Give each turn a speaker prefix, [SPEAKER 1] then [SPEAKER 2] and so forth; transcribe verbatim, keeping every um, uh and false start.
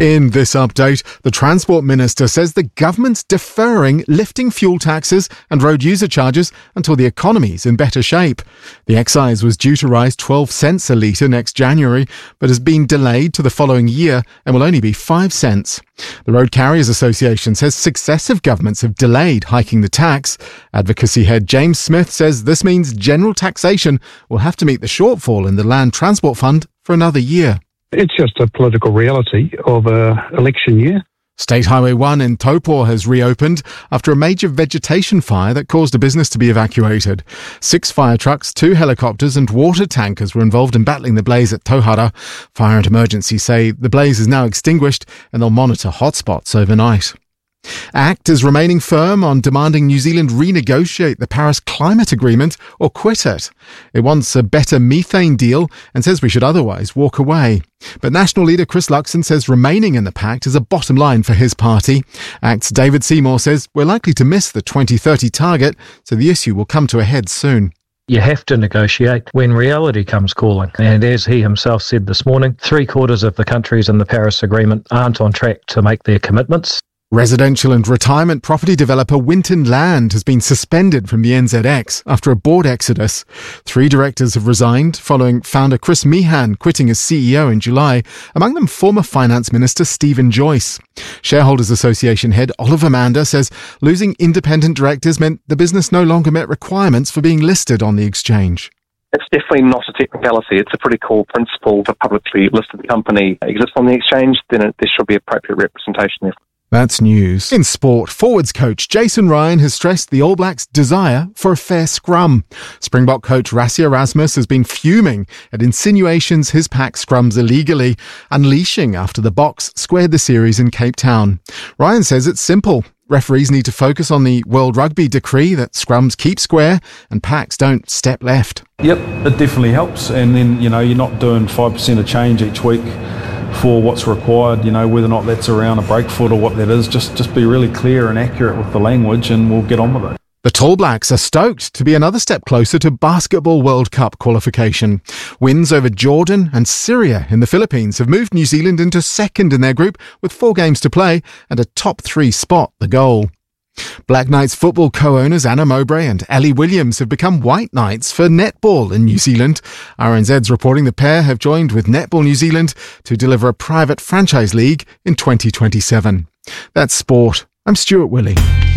[SPEAKER 1] In this update, the Transport Minister says the government's deferring lifting fuel taxes and road user charges until the economy's in better shape. The excise was due to rise twelve cents a litre next January, but has been delayed to the following year and will only be five cents. The Road Carriers Association says successive governments have delayed hiking the tax. Advocacy head James Smith says this means general taxation will have to meet the shortfall in the Land Transport Fund for another year.
[SPEAKER 2] It's just a political reality of an election year.
[SPEAKER 1] State Highway one in Taupo has reopened after a major vegetation fire that caused a business to be evacuated. Six fire trucks, two helicopters and water tankers were involved in battling the blaze at Tauhara. Fire and Emergency say the blaze is now extinguished and they'll monitor hotspots overnight. ACT is remaining firm on demanding New Zealand renegotiate the Paris Climate Agreement or quit it. It wants a better methane deal and says we should otherwise walk away. But National leader Chris Luxon says remaining in the pact is a bottom line for his party. ACT's David Seymour says we're likely to miss the twenty thirty target, so the issue will come to a head soon.
[SPEAKER 3] You have to negotiate when reality comes calling. And as he himself said this morning, three quarters of the countries in the Paris Agreement aren't on track to make their commitments.
[SPEAKER 1] Residential and retirement property developer Winton Land has been suspended from the N Z X after a board exodus. Three directors have resigned following founder Chris Meehan quitting as C E O in July, among them former Finance Minister Stephen Joyce. Shareholders Association head Oliver Mander says losing independent directors meant the business no longer met requirements for being listed on the exchange.
[SPEAKER 4] It's definitely not a technicality. It's a pretty core principle. If a publicly listed company exists on the exchange, then it, there should be appropriate representation there.
[SPEAKER 1] That's news. In sport, forwards coach Jason Ryan has stressed the All Blacks' desire for a fair scrum. Springbok coach Rassie Erasmus has been fuming at insinuations his pack scrums illegally, unleashing after the Boks squared the series in Cape Town. Ryan says it's simple. Referees need to focus on the World Rugby decree that scrums keep square and packs don't step left.
[SPEAKER 5] Yep, it definitely helps. And then, you know, you're not doing five percent of change each week for what's required, you know, whether or not that's around a break foot or what that is. Just, just be really clear and accurate with the language and we'll get on with it.
[SPEAKER 1] The Tall Blacks are stoked to be another step closer to Basketball World Cup qualification. Wins over Jordan and Syria in the Philippines have moved New Zealand into second in their group with four games to play and a top three spot the goal. Black Knights football co-owners Anna Mowbray and Ellie Williams have become White Knights for netball in New Zealand. R N Z's reporting the pair have joined with Netball New Zealand to deliver a private franchise league in twenty twenty-seven. That's sport. I'm Stuart Willey.